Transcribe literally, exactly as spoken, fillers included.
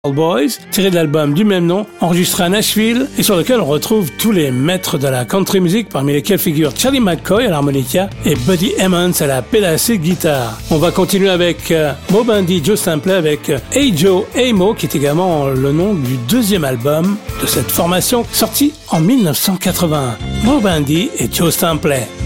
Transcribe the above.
Boys, tiré de l'album du même nom, enregistré à Nashville et sur lequel on retrouve tous les maîtres de la country music, parmi lesquels figurent Charlie McCoy à l'harmonica et Buddy Emmons à la pédacée guitare. On va continuer avec euh, Moe Bandy, Joe Sample avec euh, Hey Joe, Hey Mo, qui est également le nom du deuxième album de cette formation, sorti en mille neuf cent quatre-vingt-un. Moe Bandy et Joe Sample.